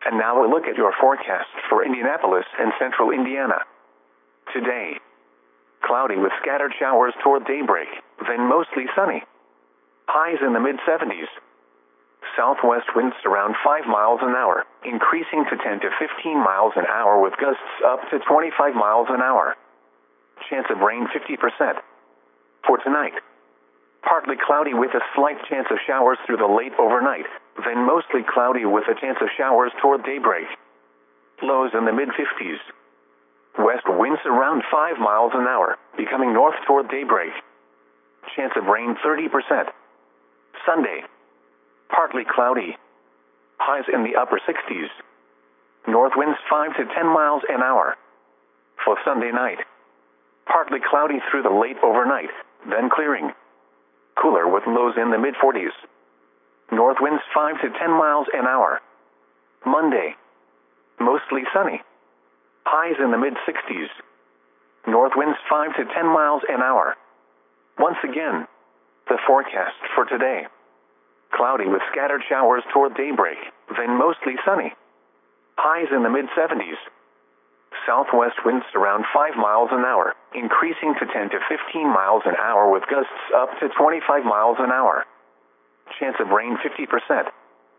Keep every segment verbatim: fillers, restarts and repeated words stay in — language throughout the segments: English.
And now a look at your forecast for Indianapolis and central Indiana. Today, cloudy with scattered showers toward daybreak, then mostly sunny. Highs in the mid seventies. Southwest winds around five miles an hour, increasing to ten to fifteen miles an hour with gusts up to twenty-five miles an hour. Chance of rain fifty percent. For tonight, partly cloudy with a slight chance of showers through the late overnight, then mostly cloudy with a chance of showers toward daybreak. Lows in the mid fifties. West winds around five miles an hour, becoming north toward daybreak. Chance of rain thirty percent. Sunday, partly cloudy. Highs in the upper sixties. North winds five to ten miles an hour. For Sunday night, partly cloudy through the late overnight, then clearing. Cooler with lows in the mid forties. North winds five to ten miles an hour. Monday, mostly sunny. Highs in the mid sixties. North winds five to ten miles an hour. Once again, the forecast for today. Cloudy with scattered showers toward daybreak, then mostly sunny. Highs in the mid seventies. Southwest winds around five miles an hour, increasing to ten to fifteen miles an hour with gusts up to twenty-five miles an hour. Chance of rain fifty percent.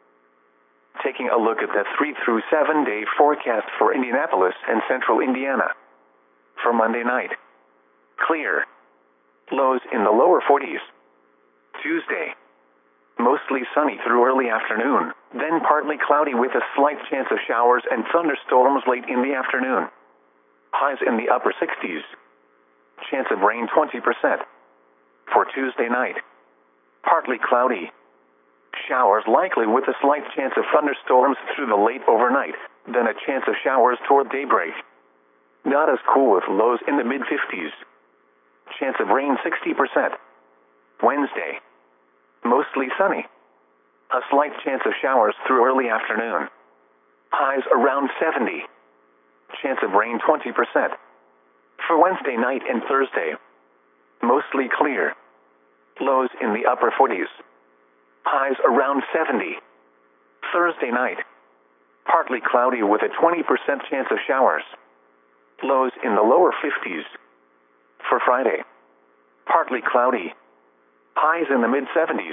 Taking a look at the three through seven day forecast for Indianapolis and central Indiana. For Monday night, clear. Lows in the lower forties. Tuesday, mostly sunny through early afternoon, then partly cloudy with a slight chance of showers and thunderstorms late in the afternoon. Highs in the upper sixties. Chance of rain twenty percent. For Tuesday night, partly cloudy. Showers likely with a slight chance of thunderstorms through the late overnight, then a chance of showers toward daybreak. Not as cool with lows in the mid fifties. Chance of rain sixty percent. Wednesday, mostly sunny. A slight chance of showers through early afternoon. Highs around seventy. Chance of rain twenty percent. For Wednesday night and Thursday, mostly clear. Lows in the upper forties. Highs around seventy. Thursday night, partly cloudy with a twenty percent chance of showers. Lows in the lower fifties. For Friday, partly cloudy. Highs in the mid seventies.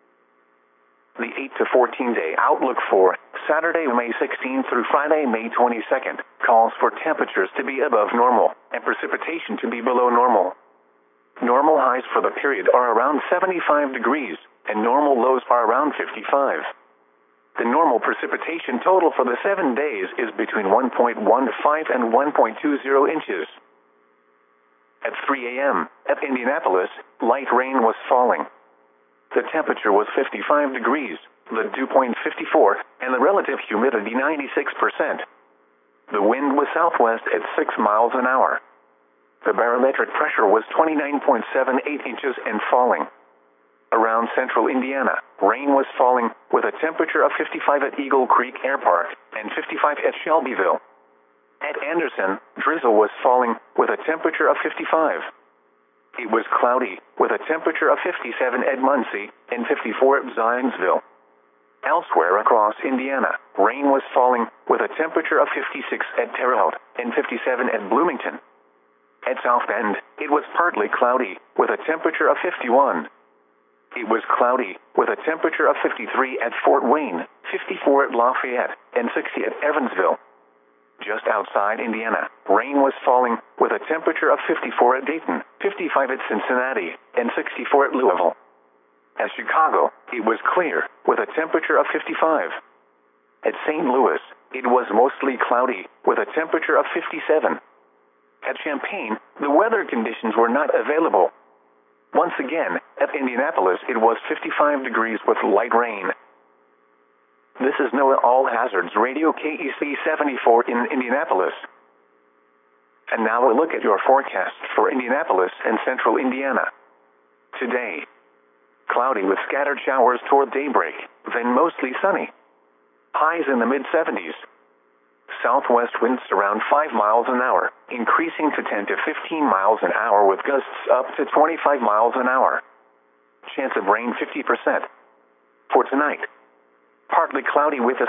The eight to fourteen day outlook for Saturday, May sixteenth through Friday, May twenty-second, calls for temperatures to be above normal and precipitation to be below normal. Normal highs for the period are around seventy-five degrees, and normal lows are around fifty-five. The normal precipitation total for the seven days is between one point one five and one point two zero inches. At three a m, at Indianapolis, light rain was falling. The temperature was fifty-five degrees, the dew point fifty-four, and the relative humidity ninety-six percent. The wind was southwest at six miles an hour. The barometric pressure was twenty-nine point seven eight inches and falling. Around central Indiana, rain was falling with a temperature of fifty-five at Eagle Creek Air Park and fifty-five at Shelbyville. At Anderson, drizzle was falling with a temperature of fifty-five. It was cloudy with a temperature of fifty-seven at Muncie and fifty-four at Zionsville. Elsewhere across Indiana, rain was falling with a temperature of fifty-six at Terre Haute and fifty-seven at Bloomington. At South Bend, it was partly cloudy with a temperature of fifty-one. It was cloudy with a temperature of fifty-three at Fort Wayne, fifty-four at Lafayette, and sixty at Evansville. Just outside Indiana, rain was falling with a temperature of fifty-four at Dayton, fifty-five at Cincinnati, and sixty-four at Louisville. At Chicago, it was clear with a temperature of fifty-five. At Saint Louis, it was mostly cloudy with a temperature of fifty-seven. At Champaign, the weather conditions were not available. Once again, at Indianapolis, it was fifty-five degrees with light rain. This is NOAA All Hazards Radio K E C seventy-four in Indianapolis. And now a look at your forecast for Indianapolis and central Indiana. Today, cloudy with scattered showers toward daybreak, then mostly sunny. Highs in the mid seventies. Southwest winds around five miles an hour, increasing to ten to fifteen miles an hour with gusts up to twenty-five miles an hour. Chance of rain fifty percent. For tonight, partly cloudy with a